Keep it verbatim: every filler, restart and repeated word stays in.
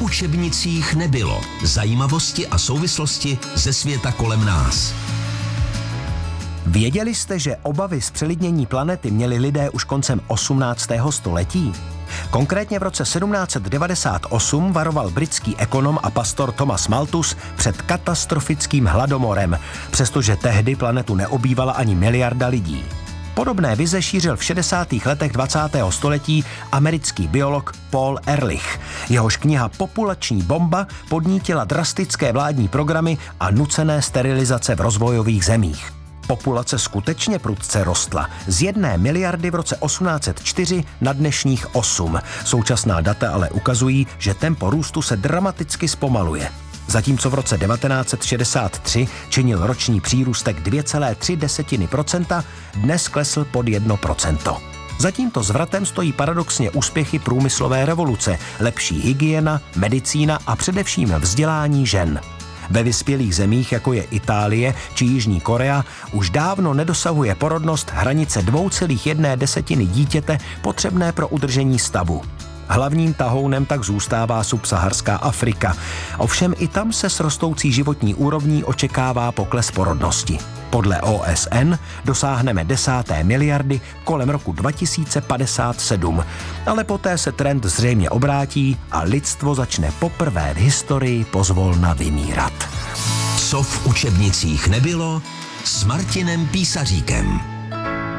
učebnicích nebylo. Zajímavosti a souvislosti ze světa kolem nás. Věděli jste, že obavy z přelidnění planety měli lidé už koncem osmnáctého století? Konkrétně v roce sedmnáct set devadesát osm varoval britský ekonom a pastor Thomas Malthus před katastrofickým hladomorem, přestože tehdy planetu neobývala ani miliarda lidí. Podobné vize šířil v šedesátých letech dvacátého století americký biolog Paul Ehrlich. Jehož kniha Populační bomba podnítila drastické vládní programy a nucené sterilizace v rozvojových zemích. Populace skutečně prudce rostla. Z jedné miliardy v roce osmnáct set čtyři na dnešních osm. Současná data ale ukazují, že tempo růstu se dramaticky zpomaluje. Zatímco v roce devatenáct set šedesát tři činil roční přírůstek dvě celé tři procenta, dnes klesl pod jedno procento. Za tímto zvratem stojí paradoxně úspěchy průmyslové revoluce, lepší hygiena, medicína a především vzdělání žen. Ve vyspělých zemích, jako je Itálie či Jižní Korea, už dávno nedosahuje porodnost hranice dvě celé jedna dítěte potřebné pro udržení stavu. Hlavním tahounem tak zůstává subsaharská Afrika. Ovšem i tam se s rostoucí životní úrovní očekává pokles porodnosti. Podle O S N dosáhneme desáté miliardy kolem roku dva tisíce padesát sedm, ale poté se trend zřejmě obrátí a lidstvo začne poprvé v historii pozvolna vymírat. Co v učebnicích nebylo, s Martinem Písaříkem.